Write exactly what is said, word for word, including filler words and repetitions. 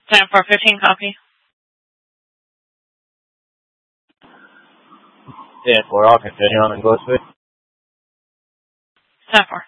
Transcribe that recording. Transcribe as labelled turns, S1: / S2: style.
S1: ten four fifteen, copy.
S2: ten four, I'll continue on and go with
S1: ten four.